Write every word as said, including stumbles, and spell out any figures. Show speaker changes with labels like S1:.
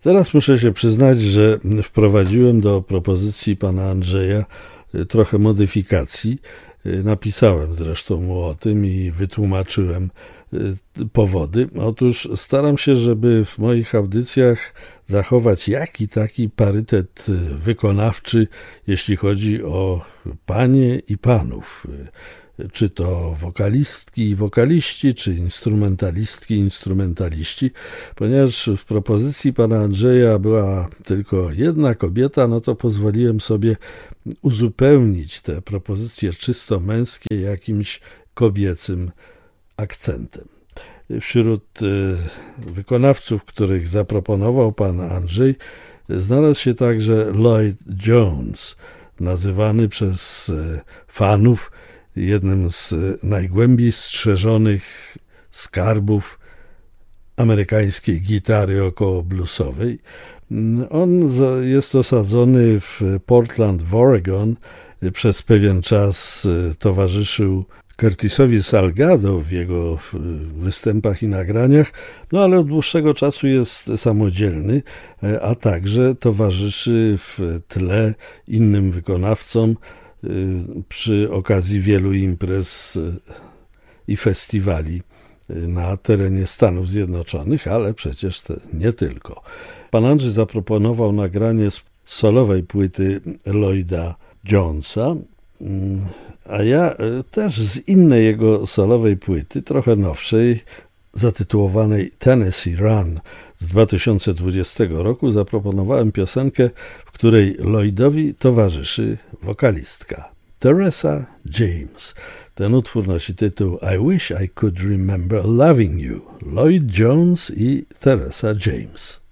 S1: Teraz muszę się przyznać, że wprowadziłem do propozycji pana Andrzeja trochę modyfikacji. Napisałem zresztą mu o tym i wytłumaczyłem powody. Otóż staram się, żeby w moich audycjach zachować jaki taki parytet wykonawczy, jeśli chodzi o panie i panów. Czy to wokalistki i wokaliści, czy instrumentalistki i instrumentaliści. Ponieważ w propozycji pana Andrzeja była tylko jedna kobieta, no to pozwoliłem sobie uzupełnić te propozycje czysto męskie jakimś kobiecym akcentem. Wśród wykonawców, których zaproponował pan Andrzej, znalazł się także Lloyd Jones, nazywany przez fanów jednym z najgłębiej strzeżonych skarbów amerykańskiej gitary około bluesowej. On jest osadzony w Portland w Oregon. Przez pewien czas towarzyszył Curtisowi Salgado w jego występach i nagraniach, no ale od dłuższego czasu jest samodzielny, a także towarzyszy w tle innym wykonawcom przy okazji wielu imprez i festiwali na terenie Stanów Zjednoczonych, ale przecież te nie tylko. Pan Andrzej zaproponował nagranie z solowej płyty Lloyda Jonesa, a ja też z innej jego solowej płyty, trochę nowszej, zatytułowanej Tennessee Run z dwa tysiące dwudziestego roku, zaproponowałem piosenkę, w której Lloydowi towarzyszy wokalistka Teresa James. Ten utwór nosi tytuł I Wish I Could Remember Loving You. Lloyd Jones i Teresa James.